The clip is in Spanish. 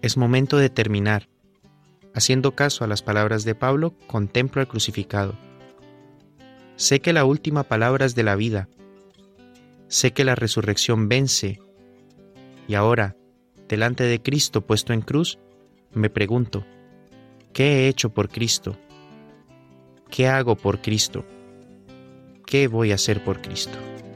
Es momento de terminar. Haciendo caso a las palabras de Pablo, contemplo al crucificado. Sé que la última palabra es de la vida. Sé que la resurrección vence. Y ahora, delante de Cristo puesto en cruz, me pregunto, ¿qué he hecho por Cristo? ¿Qué hago por Cristo? ¿Qué voy a hacer por Cristo?